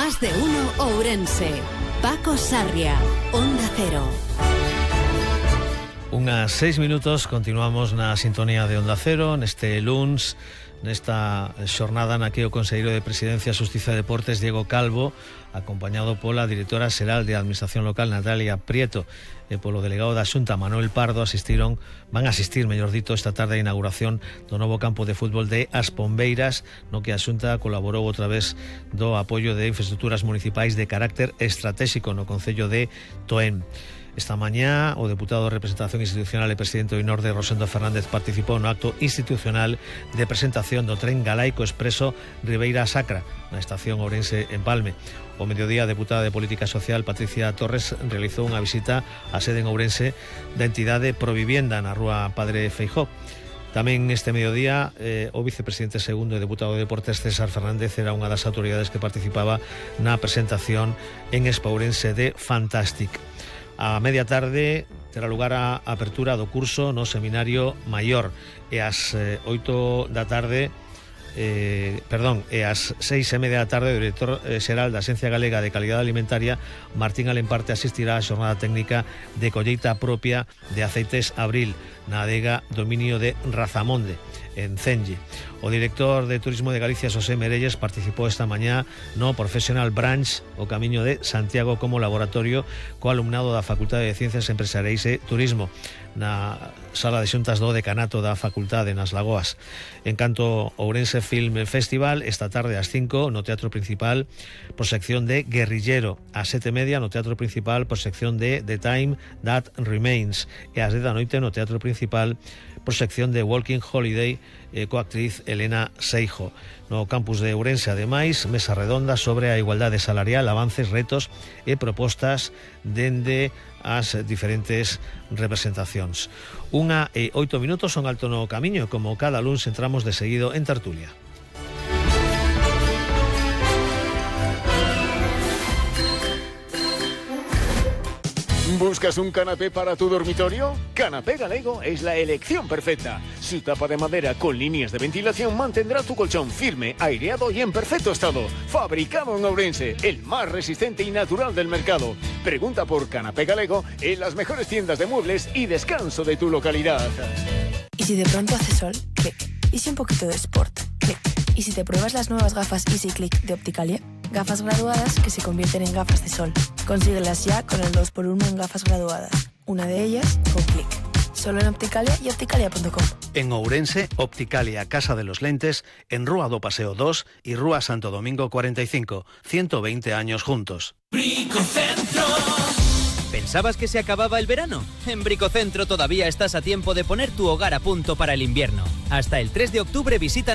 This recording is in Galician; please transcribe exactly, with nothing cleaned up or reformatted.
Más de uno Ourense. Paco Sarria, Onda Cero. Unhas seis minutos, continuamos na sintonía de Onda Cero neste luns, nesta xornada na que o Conselleiro de Presidencia, Xustiza e Deportes, Diego Calvo, acompañado pola directora xeral de Administración Local, Natalia Prieto, e polo delegado da Xunta, Manuel Pardo, asistiron, van a asistir, mellor dito, esta tarde a inauguración do novo campo de fútbol de As Pombeiras, no que a Xunta colaborou outra vez do apoio de infraestructuras municipais de carácter estratégico no concello de Toén. Esta mañá, o deputado de Representación Institucional e presidente do INORDE, Rosendo Fernández, participou no acto institucional de presentación do tren galaico expreso Ribeira Sacra, na estación Ourense en Palme. O mediodía, a deputada de Política Social, Patricia Torres, realizou unha visita á sede en Ourense da entidade Provivienda, na rúa Padre Feijóo. Tamén neste mediodía, eh, o vicepresidente segundo e deputado de Deportes, César Fernández, era unha das autoridades que participaba na presentación en Expo Ourense de Fantastic. A media tarde terá lugar a apertura do curso no Seminario Maior e ás eh, oito da tarde eh, perdón, e ás seis e media da tarde o director eh, xeral da Axencia Galega de Calidade Alimentaria, Martín Alemparte, asistirá á xornada técnica de colleita propia de aceites Abril na adega Dominio de Razamonde, en Cenge. O director de Turismo de Galicia, Xosé Merelles, participou esta mañá no Professional Branch, o camiño de Santiago, como laboratorio co alumnado da Facultade de Ciencias Empresariais e Turismo na sala de xuntas do decanato da Facultade nas Lagoas. En canto Ourense Film Festival, esta tarde ás cinco no Teatro Principal, proxección de Guerrillero, ás sete e media no Teatro Principal, proxección de The Time That Remains, e ás dez da noite no Teatro Principal, proxección de Walking Holiday eh, coa actriz Elena Seijo. No campus de Ourense, ademais, mesa redonda sobre a igualdade salarial, avances, retos e propostas dende as diferentes representacións. Unha e oito minutos, son alto no camiño, como cada luns entramos de seguido en tertulia. ¿Buscas un canapé para tu dormitorio? Canapé Galego es la elección perfecta. Su tapa de madera con líneas de ventilación mantendrá tu colchón firme, aireado y en perfecto estado. Fabricado en Ourense, el más resistente y natural del mercado. Pregunta por Canapé Galego en las mejores tiendas de muebles y descanso de tu localidad. ¿Y si de pronto hace sol? Clic. ¿Y si un poquito de sport? Clic. ¿Y si te pruebas las nuevas gafas Easy Click de Opticalia? Gafas graduadas que se convierten en gafas de sol. Consíguelas ya con el dos por uno en gafas graduadas. Una de ellas con Click. Solo en Opticalia y opticalia punto com. En Ourense, Opticalia, Casa de los Lentes, en Rúa do Paseo dos y Rúa Santo Domingo cuarenta y cinco. ciento veinte años juntos. Bricocentro. ¿Pensabas que se acababa el verano? En Bricocentro todavía estás a tiempo de poner tu hogar a punto para el invierno. Hasta el tres de octubre visita